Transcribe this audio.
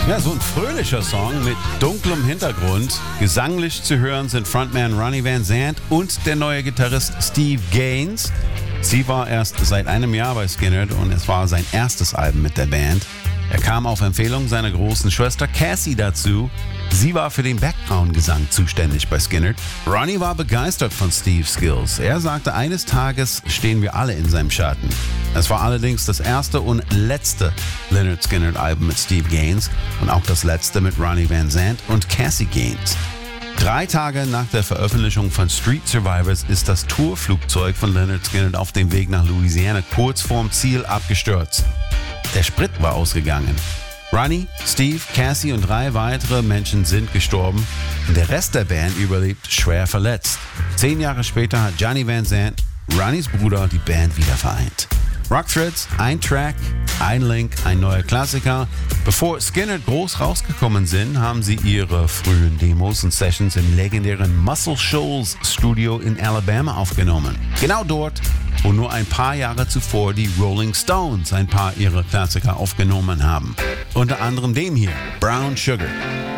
Ja, so ein fröhlicher Song mit dunklem Hintergrund. Gesanglich zu hören sind Frontman Ronnie Van Zant und der neue Gitarrist Steve Gaines. Sie war erst seit einem Jahr bei Skynyrd und es war sein erstes Album mit der Band. Er kam auf Empfehlung seiner großen Schwester Cassie dazu. Sie war für den Background-Gesang zuständig bei Skynyrd. Ronnie war begeistert von Steves Skills. Er sagte, eines Tages stehen wir alle in seinem Schatten. Es war allerdings das erste und letzte Lynyrd Skynyrd-Album mit Steve Gaines und auch das letzte mit Ronnie Van Zant und Cassie Gaines. 3 Tage nach der Veröffentlichung von Street Survivors ist das Tourflugzeug von Lynyrd Skynyrd auf dem Weg nach Louisiana kurz vorm Ziel abgestürzt. Der Sprit war ausgegangen. Ronnie, Steve, Cassie und 3 weitere Menschen sind gestorben und der Rest der Band überlebt schwer verletzt. 10 Jahre später hat Johnny Van Zant, Ronnies Bruder, die Band wieder vereint. Rock Threads, ein Track, ein Link, ein neuer Klassiker. Bevor Skynyrd groß rausgekommen sind, haben sie ihre frühen Demos und Sessions im legendären Muscle Shoals Studio in Alabama aufgenommen. Genau dort, wo nur ein paar Jahre zuvor die Rolling Stones ein paar ihrer Klassiker aufgenommen haben. Unter anderem dem hier, Brown Sugar.